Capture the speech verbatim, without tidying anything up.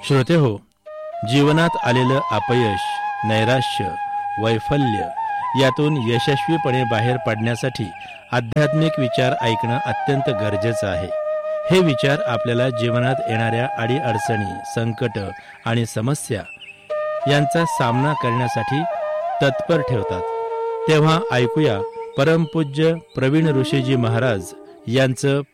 श्रोते हो, जीवनात आलेलं अपयश, नैराश्य, वैफल्य यातून यशस्वीपणे बाहेर पडण्यासाठी आध्यात्मिक विचार ऐकणं अत्यंत गरजेचं आहे. हे विचार आपल्याला जीवनात येणाऱ्या अडीअडचणी, संकट आणि समस्या यांचा सामना करण्यासाठी तत्पर ठेवतात. तेव्हा ऐकूया परमपूज्य प्रवीण ऋषीजी महाराज यांचं